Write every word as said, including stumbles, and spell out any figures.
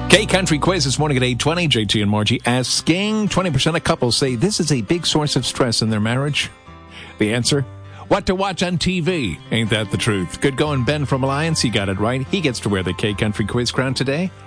K-Country Quiz this morning at eight twenty. J T and Margie asking, twenty percent of couples say this is a big source of stress in their marriage. The answer? What to watch on T V. Ain't that the truth? Good going, Ben from Alliance. He got it right. He gets to wear the K-Country Quiz crown today.